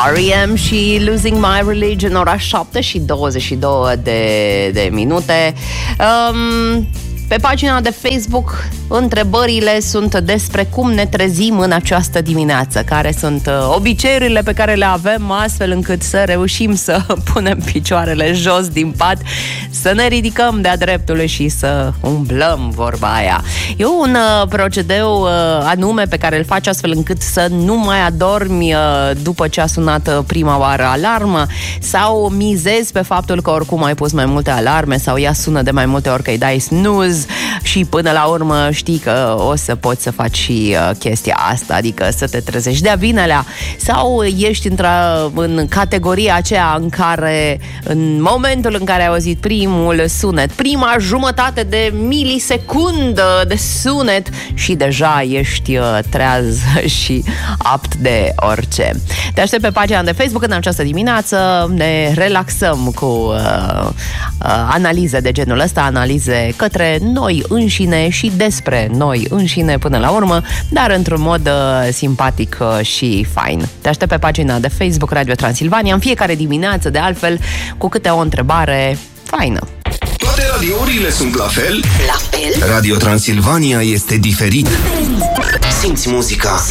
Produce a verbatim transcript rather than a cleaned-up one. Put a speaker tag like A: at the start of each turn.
A: R E M și Losing My Religion, ora șapte și douăzeci și două de, de minute. Um, Pe pagina de Facebook, întrebările sunt despre cum ne trezim în această dimineață, care sunt obiceiurile pe care le avem astfel încât să reușim să punem picioarele jos din pat, să ne ridicăm de-a dreptul și să umblăm, vorba aia. E un uh, procedeu uh, anume pe care îl faci astfel încât să nu mai adormi uh, după ce a sunat prima oară alarmă, sau mizezi pe faptul că oricum ai pus mai multe alarme sau ea sună de mai multe ori că îi dai snooze și până la urmă știi că o să poți să faci și uh, chestia asta, adică să te trezești de-a vinelea, sau ești într- în categoria aceea în care în momentul în care ai auzit primul sunet, prima jumătate de milisecundă de sunet și deja ești uh, treaz și apt de orice. Te aștept pe pagina de Facebook în această dimineață, ne relaxăm cu uh, uh, analize de genul ăsta, analize către noi înșine și despre noi înșine până la urmă, dar într-un mod uh, simpatic uh, și fain. Te aștept pe pagina de Facebook Radio Transilvania în fiecare dimineață, de altfel, cu câte o întrebare faină.
B: Toate radiourile sunt la fel?
A: La fel?
B: Radio Transilvania este diferit. Simți muzica.